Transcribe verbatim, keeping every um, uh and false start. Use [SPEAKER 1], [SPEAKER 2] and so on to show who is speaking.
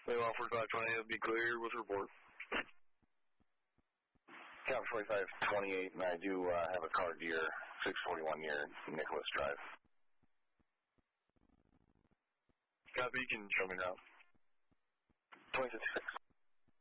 [SPEAKER 1] They offered five twenty, it'll be cleared with report.
[SPEAKER 2] Count forty-five twenty-eight, and I do uh, have a car deer, six forty-one near Nicholas Drive.
[SPEAKER 1] Copy, you can show me now.
[SPEAKER 2] twenty fifty-six.